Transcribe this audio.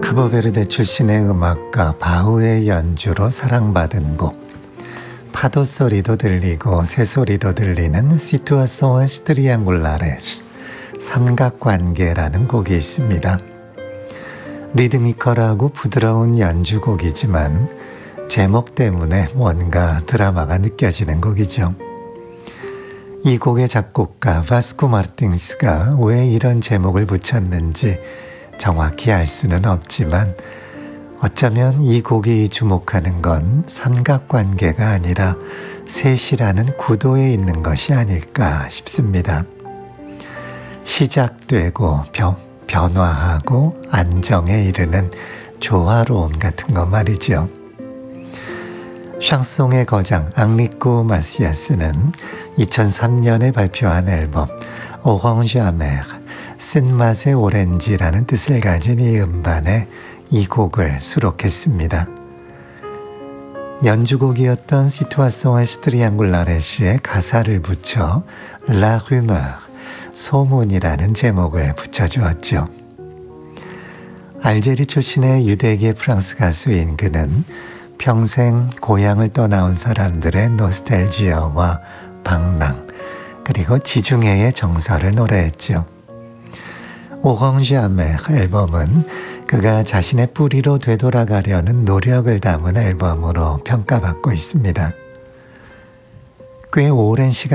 카보베르데 출신의 음악가 바우의 연주로 사랑받은 곡, 파도 소리도 들리고 새소리도 들리는 시투아송의 트리앙굴라레스, 삼각관계라는 곡이 있습니다. 리드미컬하고 부드러운 연주곡이지만 제목 때문에 뭔가 드라마가 느껴지는 곡이죠. 이 곡의 작곡가 바스코 마르틴스가 왜 이런 제목을 붙였는지 정확히 알 수는 없지만 어쩌면 이 곡이 주목하는 건 삼각관계가 아니라 셋이라는 구도에 있는 것이 아닐까 싶습니다. 시작되고 변화하고 안정에 이르는 조화로움 같은 거 말이죠. 샹송의 거장 앙리코 마시아스는 2003년에 발표한 앨범 오랑지 아메르, 쓴맛의 오렌지라는 뜻을 가진 이 음반에 이 곡을 수록했습니다. 연주곡이었던 시투아송의 트리앙굴라레스의 가사를 붙여 라 루머르, 소문이라는 제목을 붙여주었죠. 알제리 출신의 유대계 프랑스 가수인 그는 평생 고향을 떠나온 사람들의 노스텔지아와 방랑, 그리고 지중해의 정서를 노래했죠. 오랑지 아메르 앨범은 그가 자신의 뿌리로 되돌아가려는 노력을 담은 앨범으로 평가받고 있습니다. 꽤 오랜 시간